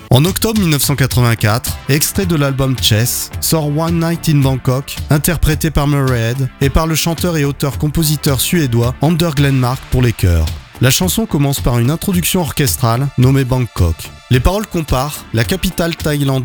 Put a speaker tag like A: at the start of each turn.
A: En octobre 1984, extrait de l'album Chess, sort One Night in Bangkok, interprété par Murray Head et par le chanteur et auteur-compositeur suédois Anders Glenmark pour les chœurs. La chanson commence par une introduction orchestrale nommée Bangkok. Les paroles comparent la capitale thaïlandaise